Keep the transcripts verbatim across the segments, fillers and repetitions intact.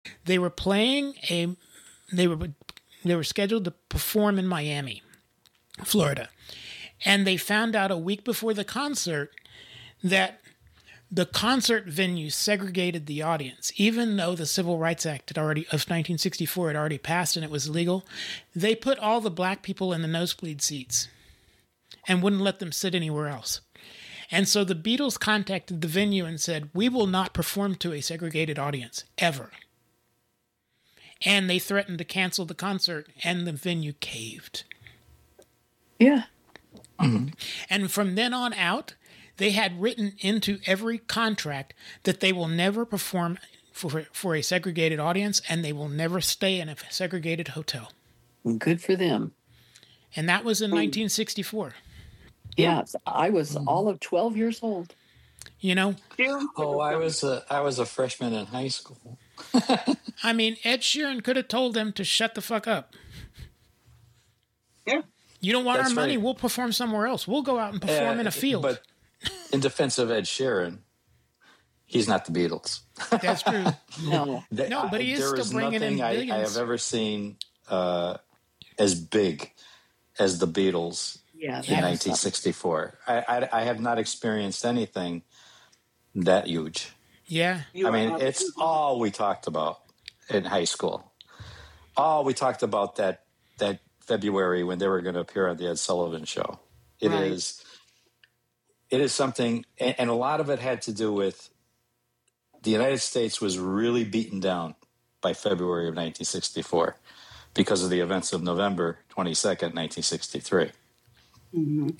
They were playing a, they were they were scheduled to perform in Miami, Florida, and they found out a week before the concert that the concert venue segregated the audience, even though the Civil Rights Act had already of nineteen sixty-four had already passed and it was legal. They put all the black people in the nosebleed seats and wouldn't let them sit anywhere else. And so the Beatles contacted the venue and said, "We will not perform to a segregated audience ever." And they threatened to cancel the concert, and the venue caved. Yeah. Mm-hmm. And from then on out, they had written into every contract that they will never perform for, for a segregated audience, and they will never stay in a segregated hotel. Good for them. And that was in nineteen sixty-four. Yes, I was mm-hmm. all of twelve years old. You know? Oh, I was a, I was a freshman in high school. I mean, Ed Sheeran could have told them to shut the fuck up. Yeah. You don't want That's our money? right. We'll perform somewhere else. We'll go out and perform uh, in a field. But in defense of Ed Sheeran, he's not the Beatles. That's true. No, no, but he is there still is bringing in nothing billions. I, I have ever seen uh, as big as the Beatles yeah, in nineteen sixty-four. I, I, I have not experienced anything that huge. Yeah. You I mean, it's all we talked about in high school. All we talked about that that February when they were going to appear on the Ed Sullivan Show. It right. is, it is something, and, and a lot of it had to do with the United States was really beaten down by February of nineteen sixty-four because of the events of November twenty-second, nineteen sixty-three. Mm-hmm.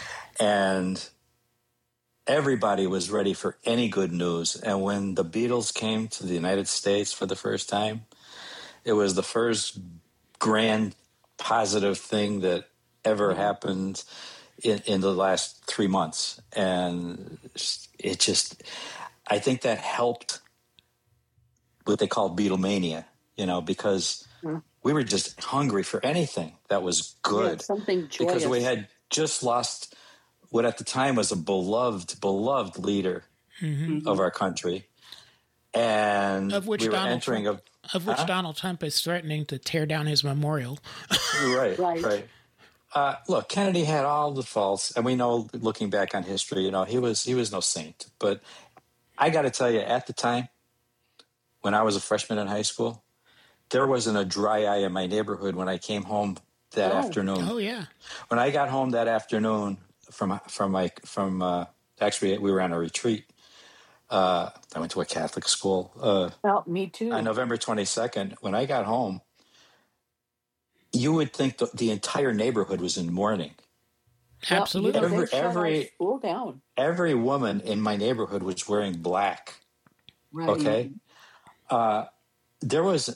And everybody was ready for any good news. And when the Beatles came to the United States for the first time, it was the first grand positive thing that ever happened in, in the last three months. And it just, I think that helped what they call Beatlemania, you know, because mm. we were just hungry for anything that was good. Yeah, something joyous. Because we had just lost what at the time was a beloved, beloved leader mm-hmm. of our country. And of which we were Donald entering Trump, a, of which huh? Donald Trump is threatening to tear down his memorial. right, right. right. Uh, look, Kennedy had all the faults, and we know, looking back on history, you know, he was he was no saint. But I got to tell you, at the time, when I was a freshman in high school, there wasn't a dry eye in my neighborhood when I came home that oh. afternoon. Oh yeah. When I got home that afternoon from from my from uh, actually we were on a retreat. Uh, I went to a Catholic school. Uh, well, me too. On November twenty-second, when I got home, you would think the, the entire neighborhood was in mourning. Absolutely. Well, every every school down. Every woman in my neighborhood was wearing black. Right. Okay. Uh, there was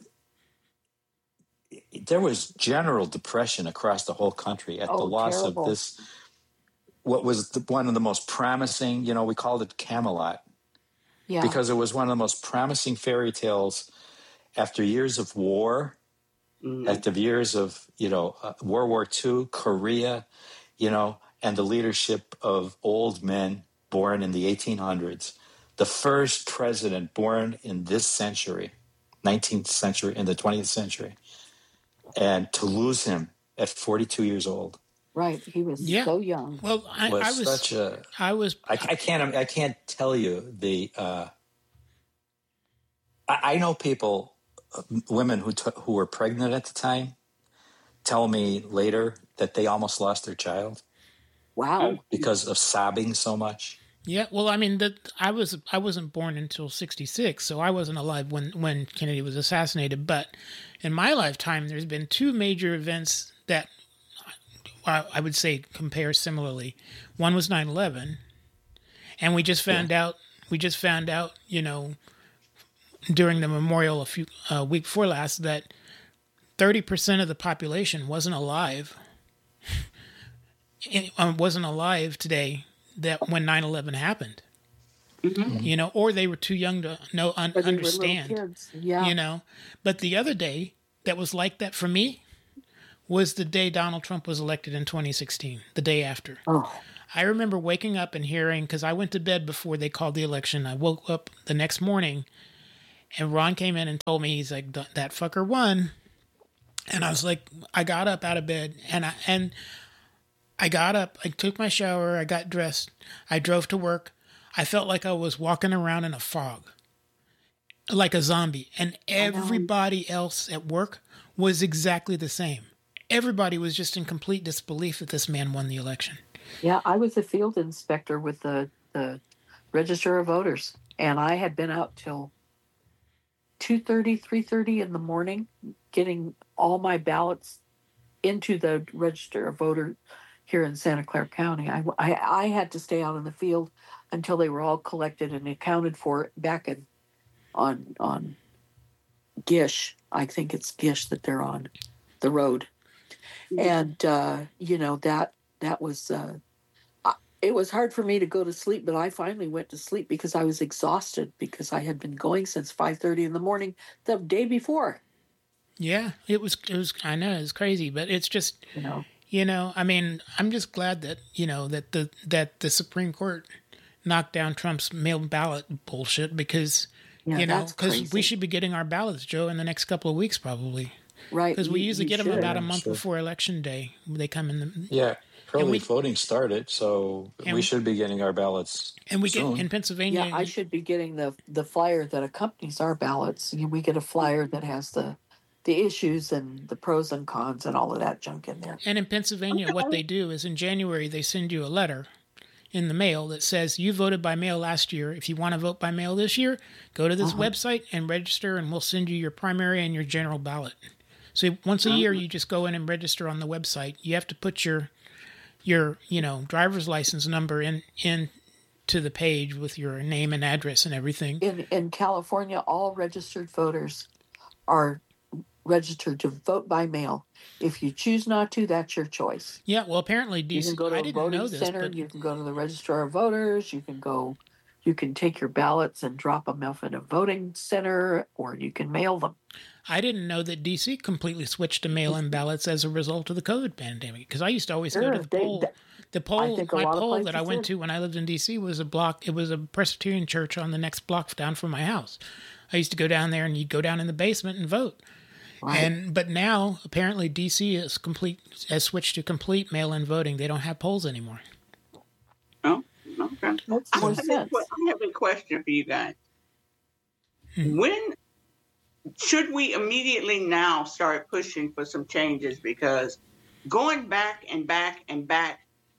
there was general depression across the whole country at oh, the loss terrible. of this. What was the, one of the most promising? You know, we called it Camelot. Yeah. Because it was one of the most promising fairy tales after years of war, mm. after years of, you know, uh, World War Two, Korea, you know, and the leadership of old men born in the eighteen hundreds. The first president born in this century, nineteenth century, in the twentieth century. And to lose him at forty-two years old. Right, he was yeah. so young. Well, I was, was I was such a. I was. I, I can't. I can't tell you the. Uh, I, I know people, uh, women who t- who were pregnant at the time, tell me later that they almost lost their child. Wow! Because of sobbing so much. Yeah, well, I mean, that I was I wasn't born until sixty-six, so I wasn't alive when when Kennedy was assassinated. But in my lifetime, there's been two major events that I would say compare similarly. One was nine eleven, and we just found yeah. out we just found out, you know, during the memorial a few uh, week before last that thirty percent of the population wasn't alive. It um, wasn't alive today that when nine eleven happened. Mm-hmm. You know, or they were too young to know un- understand. Yeah. You know, but the other day that was like that for me was the day Donald Trump was elected in twenty sixteen, the day after. Oh. I remember waking up and hearing, because I went to bed before they called the election. I woke up the next morning, And Ron came in and told me, he's like, that fucker won. And I was like, I got up out of bed and I, and I got up, I took my shower, I got dressed, I drove to work. I felt like I was walking around in a fog, like a zombie. And everybody else at work was exactly the same. Everybody was just in complete disbelief that this man won the election. Yeah, I was a field inspector with the, the Register of Voters, and I had been out till two thirty, three thirty in the morning getting all my ballots into the Register of Voters here in Santa Clara County. I, I, I had to stay out in the field until they were all collected and accounted for back in, on on Gish. I think it's Gish that they're on, the road. And, uh, you know, that that was, uh, it was hard for me to go to sleep, but I finally went to sleep because I was exhausted because I had been going since five thirty in the morning the day before. Yeah, it was, it was, I know, it's crazy, but it's just, You know, you know, I mean, I'm just glad that, you know, that the, that the Supreme Court knocked down Trump's mail ballot bullshit because, yeah, you know, that's because crazy. we should be getting our ballots, Joe, in the next couple of weeks, probably. Right. Because we you- usually you get them should. about a Yeah, month sure. before election day. They come in the, Yeah, early we- voting started, so and we we- should be getting our ballots and we get soon. in Pennsylvania. Yeah, I should be getting the the flyer that accompanies our ballots. You know, we get a flyer that has the the issues and the pros and cons and all of that junk in there. And in Pennsylvania, what they do is in January, they send you a letter in the mail that says, you voted by mail last year. If you want to vote by mail this year, go to this Uh-huh. website and register, and we'll send you your primary and your general ballot. So once a year, you just go in and register on the website. You have to put your, your you know, driver's license number in, in to the page with your name and address and everything. In in California, all registered voters are registered to vote by mail. If you choose not to, that's your choice. Yeah, well, apparently You D C, can go to I a didn't voting know this, center. but You can go to the Register of Voters. You can go. You can take your ballots and drop them off at a voting center, or you can mail them. I didn't know that D C completely switched to mail-in ballots as a result of the COVID pandemic. Because I used to always go Sure, to the they- poll. that- The poll, think a my lot of poll that I places went did. to when I lived in D C was a block. It was a Presbyterian church on the next block down from my house. I used to go down there, and you'd go down in the basement and vote. Right. And but now apparently D C is complete has switched to complete mail-in voting. They don't have polls anymore. Oh, okay. Makes I more have, a, sense. que- I have a question for you guys. Hmm. When should we immediately now start pushing for some changes? Because going back and back and back,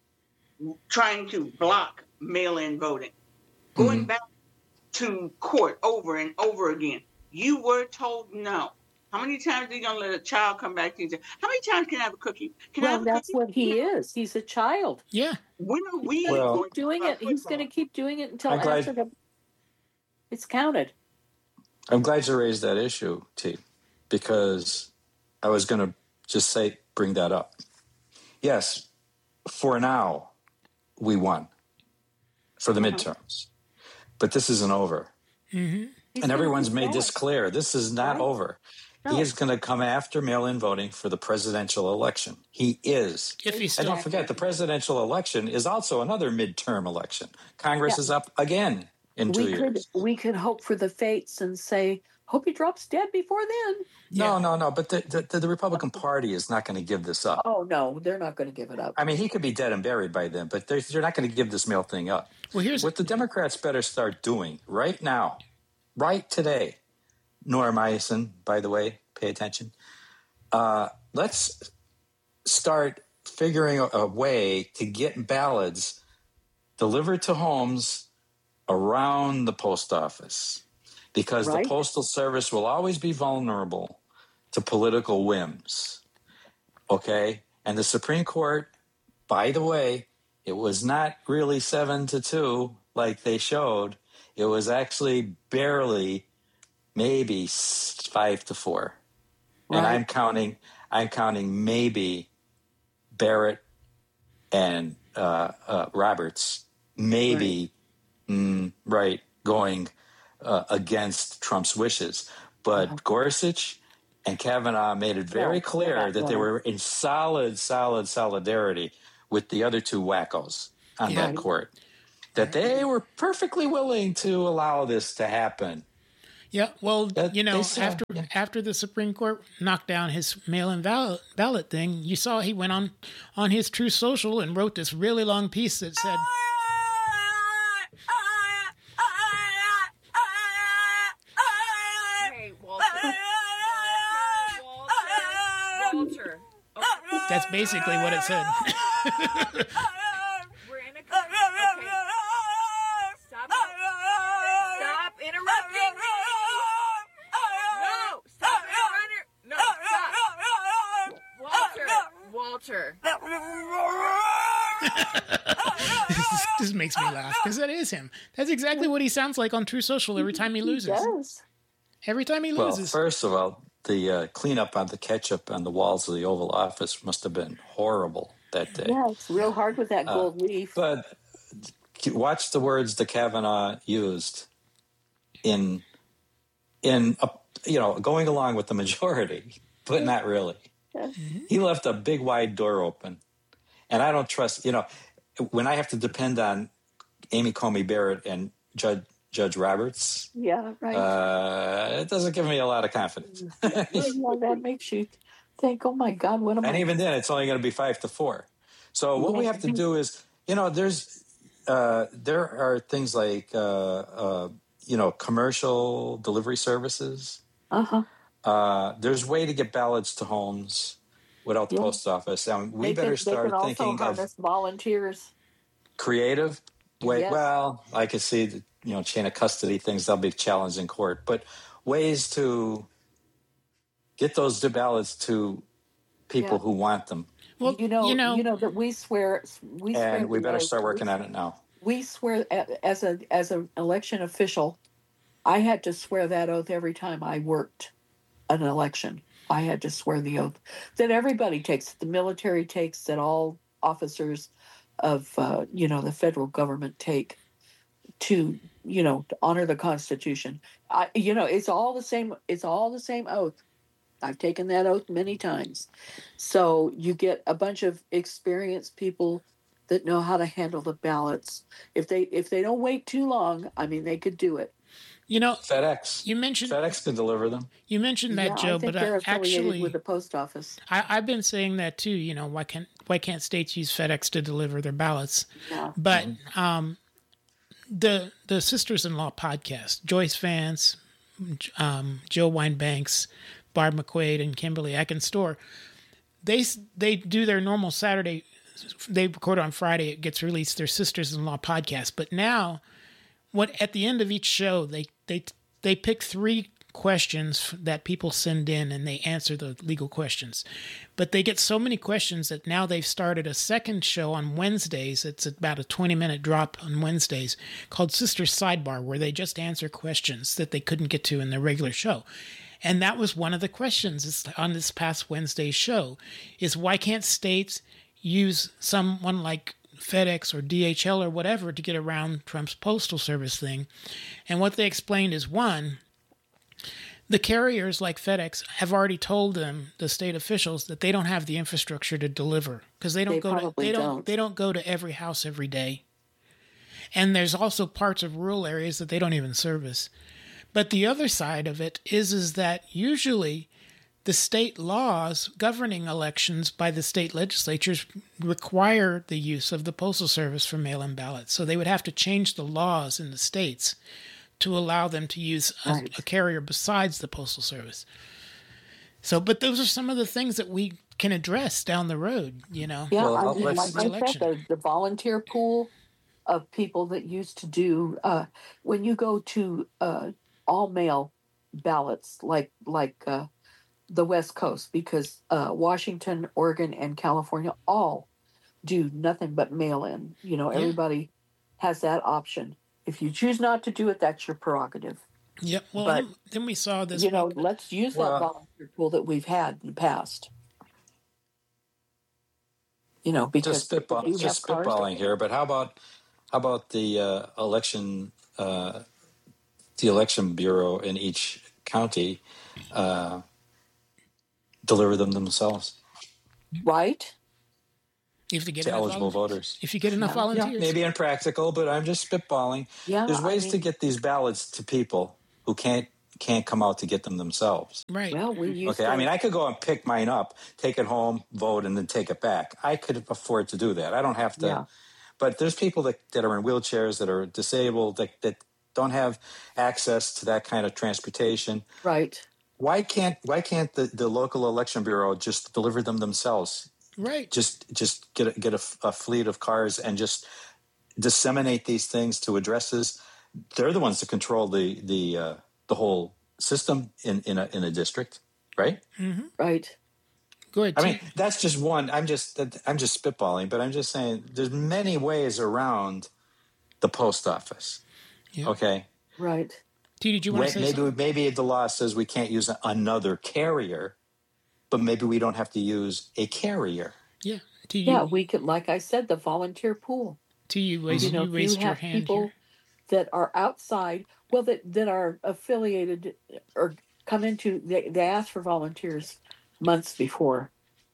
trying to block mail-in voting, going Mhm. back to court over and over again, you were told no. How many times are you going to let a child come back to you and say, how many times can I have a cookie? Can I Well, have a that's cookie? what he is. He's a child. Yeah, When are we Well- going Keep doing to it. He's going to keep doing it until I'm glad- after the, it's counted. I'm glad you raised that issue, T, because I was going to just say, bring that up. Yes, for now, we won for the midterms, but this isn't over. hmm He's And gonna everyone's keep made going. this clear. This is not Right. over. No. He is going to come after mail-in voting for the presidential election. He is. if he's And still don't forget, the presidential election is also another midterm election. Congress Yeah. is up again in two we could years. we could hope for the fates and say, hope he drops dead before then. No, Yeah. no, no. But the, the, the Republican Party is not going to give this up. Oh no, they're not going to give it up. I mean, he could be dead and buried by then, but they're, they're not going to give this mail thing up. well, here's What the Democrats better start doing right now, right today, Nora Myosin, by the way, pay attention. Uh, let's start figuring a, a way to get ballots delivered to homes around the post office, because Right. the Postal Service will always be vulnerable to political whims. Okay? And the Supreme Court, by the way, it was not really seven to two like they showed. It was actually barely, maybe s- five to four. And Right. I'm counting, I'm counting maybe Barrett and uh, uh, Roberts, maybe mm, right going uh, against Trump's wishes, but Uh-huh. Gorsuch and Kavanaugh made it very Yeah, clear yeah, that they yeah. were in solid, solid solidarity with the other two wackos on Yeah. that court, that they were perfectly willing to allow this to happen. Yeah, well, That- you know, they saw- after yeah. after the Supreme Court knocked down his mail-in ballot, ballot thing, you saw he went on on his True Social and wrote this really long piece that said, Hey, Walter. Walter. Walter. Okay. that's basically what it said. We're in a. Okay. Stop. Stop interrupting me. No. Stop interrupting. No. Stop. Walter. Walter. this, this makes me laugh because that is him. That's exactly what he sounds like on True Social every time he He loses. does. Every time he Well, loses. first of all, the uh, cleanup on the ketchup on the walls of the Oval Office must have been horrible that day. Yeah, it's real hard with that gold leaf. But watch the words that Kavanaugh used in in uh, you know going along with the majority, but not really. He left a big wide door open, and I don't trust. You know, when I have to depend on Amy Comey Barrett and Judge Judge Roberts, Yeah, right. uh, it doesn't give me a lot of confidence. Well, that makes you think, oh my God, what am And I? even then, it's only going to be five to four. So what we have to do is, you know, there's uh, there are things like uh, uh, you know commercial delivery services. Uh-huh. Uh, there's a way to get ballots to homes without the Yeah. post office, and we They better can, start they can thinking also of harness volunteers. creative way. Yes. Well, I can see the you know chain of custody things that'll be challenged in court, but ways to get those ballots to people Yeah. who want them. well, you know, you know, that we swear, we swear And we better the start oath. working on it now. We swear a- as a as an election official. I had to swear that oath every time I worked an election. I had to swear the oath that everybody takes, that the military takes, that all officers of uh, you know the federal government take to you know to honor the Constitution. I, you know, it's all the same. It's all the same oath. I've taken that oath many times. So you get a bunch of experienced people that know how to handle the ballots. If they if they don't wait too long, I mean, they could do it. you know, FedEx. you mentioned FedEx can deliver them. you mentioned that, yeah, Joe, I think but they're uh, affiliated actually, with the post office. I, I've been saying that too. You know, why can't why can't states use FedEx to deliver their ballots? Yeah. But um, the the Sisters-in-Law podcast, Joyce Vance, um, Jill Winebanks, Barb McQuaid, and Kimberly Eckenstor, they they do their normal Saturday. They record on Friday. It gets released. Their Sisters-in-Law podcast. But now, what at the end of each show, they they they pick three questions that people send in, and they answer the legal questions. But they get so many questions that now they've started a second show on Wednesdays. It's about a twenty minute drop on Wednesdays called Sisters Sidebar, where they just answer questions that they couldn't get to in their regular show. And that was one of the questions on this past Wednesday's show, is why can't states use someone like FedEx or D H L or whatever to get around Trump's postal service thing? And what they explained is, one, the carriers like FedEx have already told them, the state officials, that they don't have the infrastructure to deliver because they don't They go to probably they don't, don't. they don't go to every house every day. And there's also parts of rural areas that they don't even service. But the other side of it is is that usually the state laws governing elections by the state legislatures require the use of the Postal Service for mail-in ballots. So they would have to change the laws in the states to allow them to use a, Right. a carrier besides the Postal Service. So, but those are some of the things that we can address down the road, you know. Yeah, Well, I I'll- mean, let's- like I Election. said, the, the volunteer pool of people that used to do uh, when you go to uh, all mail ballots, like like uh, the West Coast, because uh, Washington, Oregon, and California all do nothing but mail in. You know, Yeah. everybody has that option. If you choose not to do it, that's your prerogative. Yep. Well, But, then, then we saw this. You know, let's use Well- that volunteer pool that we've had in the past. You know, because Just spitball, people do just have cars. spitballing here, but how about how about the uh, election, uh, the election bureau in each county uh, deliver them themselves Right? if you get to enough eligible volun- voters? if you get enough Yeah. volunteers. Yeah, maybe impractical, but I'm just spitballing. Yeah. There's I ways mean, to get these ballots to people who can't can't come out to get them themselves. Right. Well, we used Okay, to. I mean, I could go and pick mine up, take it home, vote, and then take it back. I could afford to do that. I don't have to. Yeah. But there's people that, that are in wheelchairs, that are disabled, that, that don't have access to that kind of transportation. Right. Why can't why can't the, the local election bureau just deliver them themselves? Right. Just just get a, get a, a fleet of cars and just disseminate these things to addresses. They're the ones that control the the uh, the whole system in in a, in a district, right? Mm-hmm. Right. Good. I mean, that's just one. I'm just I'm just spitballing, but I'm just saying there's many ways around the post office. Yeah. Okay. Right. T, did you want to say maybe something? maybe the law says we can't use another carrier, but maybe we don't have to use a carrier. Yeah. T, you, Yeah, we could, like I said, the volunteer pool. T, you raised, You know, you if you raised your have hand people here. that are outside, well, that that are affiliated or come into, they, they ask for volunteers months before,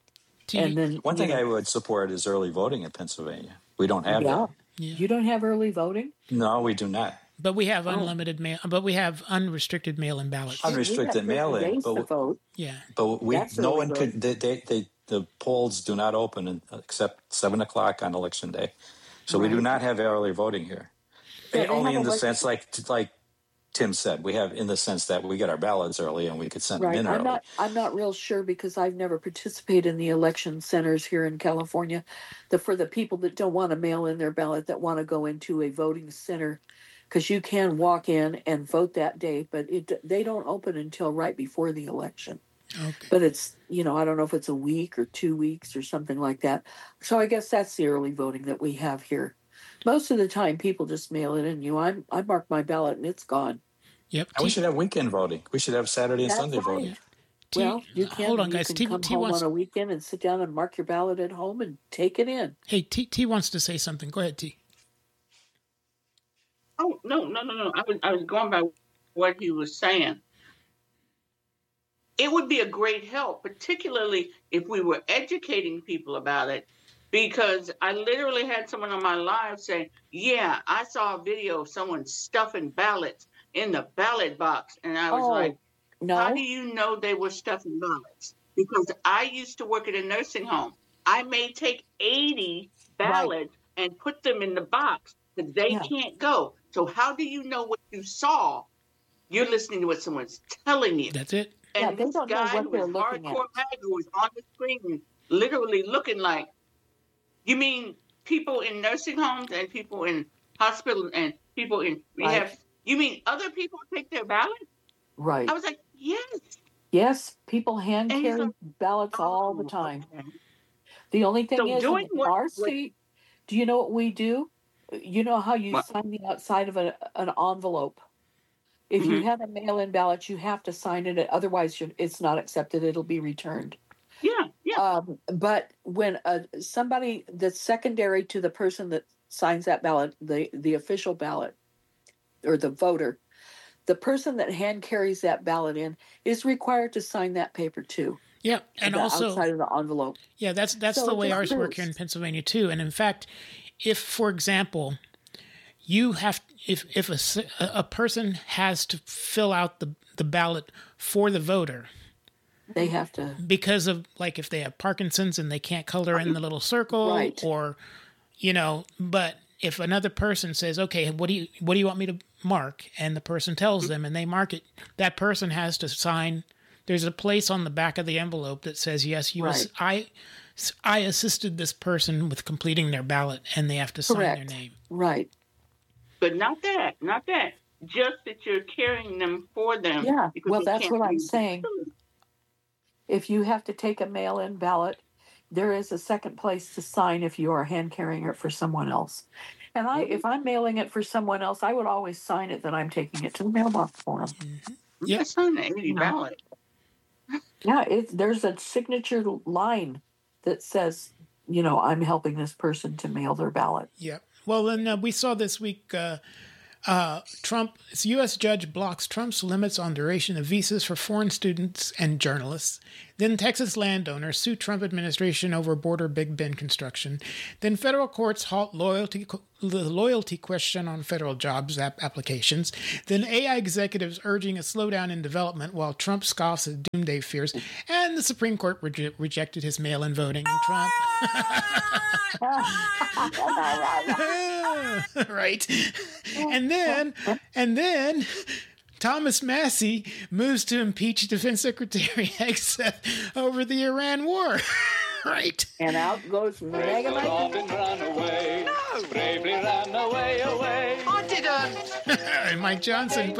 T, and then One you thing know, I would support is early voting in Pennsylvania. We don't have yeah, that. yeah. you don't have early voting. No, we do not. But we have Oh. unlimited mail. But we have unrestricted mail-in ballots. Unrestricted We have certain mail-in, days but to vote. Yeah. but we That's no early one voting. could. They, they, they the polls do not open in, except seven o'clock on election day, so we do Right. not have early voting here. Yeah, they Only have in the elec- sense, like like Tim said, we have in the sense that we get our ballots early and we could send Right. them in I'm early. not. I'm not real sure because I've never participated in the election centers here in California. The for the people that don't want to mail in their ballot, that want to go into a voting center, because you can walk in and vote that day, but it they don't open until right before the election. Okay. But it's, you know, I don't know if it's a week or two weeks or something like that. So I guess that's the early voting that we have here. Most of the time, people just mail it in. You, I I mark my ballot and it's gone. Yep. And we T, should have weekend voting. We should have Saturday and That's Sunday right. voting. T, Well, you can. hold on, you guys. can T, come T home wants. on a weekend and sit down and mark your ballot at home and take it in. Hey, T, T wants to say something. Go ahead, T. Oh no, no, no, no! I was I was going by what he was saying. It would be a great help, particularly if we were educating people about it, because I literally had someone on my live say, "Yeah, I saw a video of someone stuffing ballots in the ballot box," and I was Oh, like, no. "How do you know they were stuffing ballots?" Because I used to work at a nursing home. I may take eighty ballots and put them in the box because they Yeah. can't go. So how do you know what you saw? You're listening to what someone's telling you. That's it. Yeah, And they this don't know guy what who they're was looking hardcore at. mag who was on the screen, literally looking like, you mean people in nursing homes and people in hospitals and people in rehab? Right. You mean other people take their ballot? Right. I was like, yes. Yes, people hand And he's carry like, ballots all the oh, time. okay. The only thing So is, doing in what- our what- state, do you know what we do? You know how you What? sign the outside of a, an envelope? If you Mhm. have a mail-in ballot, you have to sign it. Otherwise, you're, it's not accepted. It'll be returned. Yeah, yeah. Um, but when uh, somebody that's secondary to the person that signs that ballot, the, the official ballot or the voter, the person that hand carries that ballot in is required to sign that paper too. Yeah, and the also, outside of the envelope. yeah, that's that's So the it way just ours work proves- here in Pennsylvania too. And in fact, if, for example, you have if if a s- a person has to fill out the the ballot for the voter They have to. because of, like, if they have Parkinson's and they can't color in the little circle, Right. or, you know, but if another person says, okay, what do you what do you want me to mark, and the person tells them and they mark it, that person has to sign. There's a place on the back of the envelope that says, yes, you ass- I I assisted this person with completing their ballot, and they have to sign Correct. their name. Right. But not that, not that. Just that you're carrying them for them. Yeah, because well, they that's can't what I'm read the saying. food. If you have to take a mail-in ballot, there is a second place to sign if you are hand carrying it for someone else. And I, if I'm mailing it for someone else, I would always sign it that I'm taking it to the mailbox for them. Yeah. That's on the eighty No. ballot. Yeah, it, there's a signature line that says, you know, I'm helping this person to mail their ballot. Yeah. Well, then uh, we saw this week uh, uh, Trump, U S judge blocks Trump's limits on duration of visas for foreign students and journalists. Then Texas landowners sue Trump administration over border Big Bend construction. Then federal courts halt loyalty the loyalty question on federal jobs ap- applications. Then A I executives urging a slowdown in development while Trump scoffs at doomsday fears. And the Supreme Court reje- rejected his mail-in voting in Trump. Right. And then, and then... Thomas Massey moves to impeach Defense Secretary Hegseth over the Iran war. Right. And out goes Mega Mike. Run away. No. Bravely ran away, away. I didn't. Mike Johnson